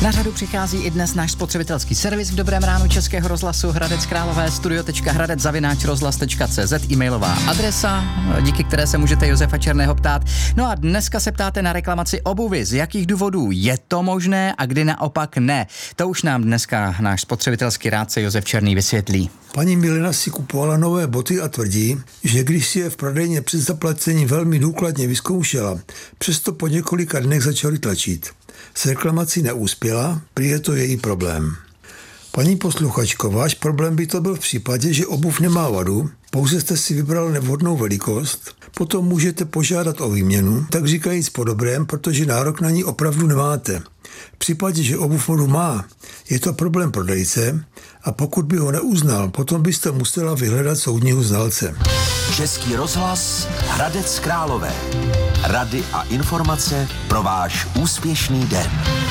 Na řadu přichází i dnes náš spotřebitelský servis v Dobrém ránu Českého rozhlasu Hradec Králové, studio.hradec@rozhlas.cz, e-mailová adresa, díky které se můžete Josefa Černého ptát. No a dneska se ptáte na reklamaci obuvy. Z jakých důvodů je to možné a kdy naopak ne? To už nám dneska náš spotřebitelský rádce Josef Černý vysvětlí. Paní Milena si kupovala nové boty a tvrdí, že když si je v prodejně před zaplacením velmi důkladně vyzkoušela, přesto po několika dnech začaly tlačit. S reklamací neuspěla, prý je to její problém. Paní posluchačko, váš problém by to byl v případě, že obuv nemá vadu, pouze jste si vybral nevhodnou velikost, potom můžete požádat o výměnu, tak říkajíc po dobrém, protože nárok na ní opravdu nemáte. V případě, že obuv vadu má, je to problém prodejce a pokud by ho neuznal, potom byste musela vyhledat soudního znalce. Český rozhlas Hradec Králové. Rady a informace pro váš úspěšný den.